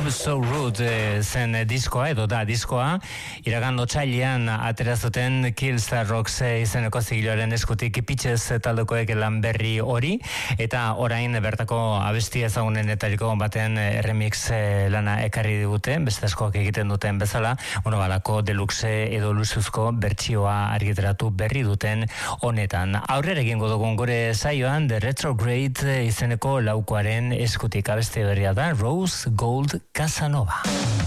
Love So Rude zen diskoa, edo da diskoa, iragan otsailean aterazuten Killstar Rocks izeneko zigiloaren eskutik Pitches taldekoek lan berri hori, eta orain bertako abestia ezagunenetariko baten remix lana ekarri digute, beste askoak egiten duten bezala, balako deluxe edo lusuzko bertsioa argitaratu berri duten honetan. Aurrera egingo dugun gure saioan, The Retrograde izeneko laukoaren eskutik abeste berria da, Rose Gold Casanova.